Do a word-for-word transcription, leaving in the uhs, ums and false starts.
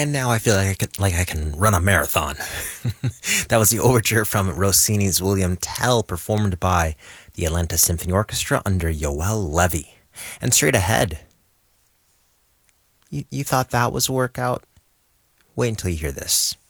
And now I feel like I could, like I can run a marathon. That was the overture from Rossini's William Tell, performed by the Atlanta Symphony Orchestra under Yoel Levy. And straight ahead, you, you thought that was a workout? Wait until you hear this.